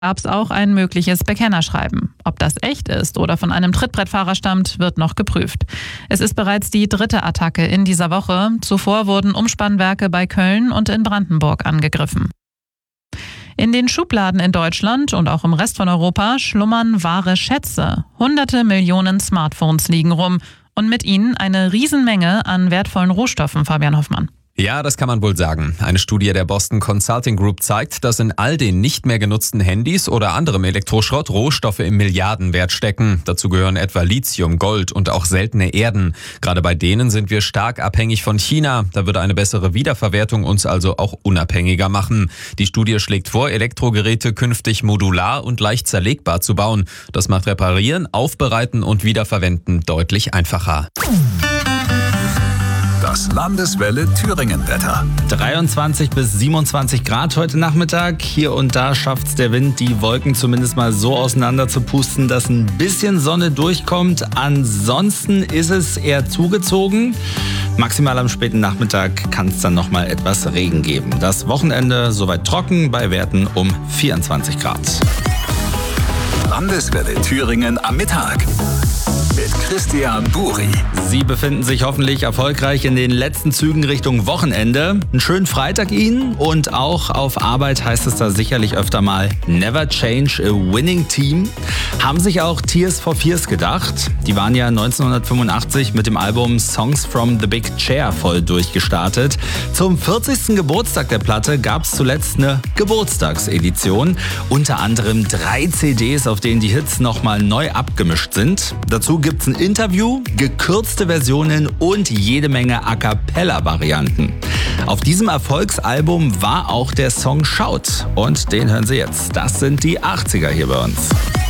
gab es auch ein mögliches Bekennerschreiben. Ob das echt ist oder von einem Trittbrettfahrer stammt, wird noch geprüft. Es ist bereits die 3. Attacke in dieser Woche. Zuvor wurden Umspannwerke bei Köln und in Brandenburg angegriffen. In den Schubladen in Deutschland und auch im Rest von Europa schlummern wahre Schätze. Hunderte Millionen Smartphones liegen rum und mit ihnen eine Riesenmenge an wertvollen Rohstoffen, Fabian Hoffmann. Ja, das kann man wohl sagen. Eine Studie der Boston Consulting Group zeigt, dass in all den nicht mehr genutzten Handys oder anderem Elektroschrott Rohstoffe im Milliardenwert stecken. Dazu gehören etwa Lithium, Gold und auch seltene Erden. Gerade bei denen sind wir stark abhängig von China. Da würde eine bessere Wiederverwertung uns also auch unabhängiger machen. Die Studie schlägt vor, Elektrogeräte künftig modular und leicht zerlegbar zu bauen. Das macht Reparieren, Aufbereiten und Wiederverwenden deutlich einfacher. Das Landeswelle Thüringen-Wetter. 23 bis 27 Grad heute Nachmittag. Hier und da schafft's der Wind, die Wolken zumindest mal so auseinander zu pusten, dass ein bisschen Sonne durchkommt. Ansonsten ist es eher zugezogen. Maximal am späten Nachmittag kann es dann nochmal etwas Regen geben. Das Wochenende soweit trocken, bei Werten um 24 Grad. Landeswelle Thüringen am Mittag. Mit Christian Buri. Sie befinden sich hoffentlich erfolgreich in den letzten Zügen Richtung Wochenende. Einen schönen Freitag Ihnen und auch auf Arbeit heißt es da sicherlich öfter mal Never change a winning team. Haben sich auch Tears for Fears gedacht. Die waren ja 1985 mit dem Album Songs from the Big Chair voll durchgestartet. Zum 40. Geburtstag der Platte gab es zuletzt eine Geburtstagsedition. Unter anderem 3 CDs, auf denen die Hits nochmal neu abgemischt sind. Dazu gibt's ein Interview, gekürzte Versionen und jede Menge A-Cappella-Varianten. Auf diesem Erfolgsalbum war auch der Song Shout und den hören Sie jetzt. Das sind die 80er hier bei uns.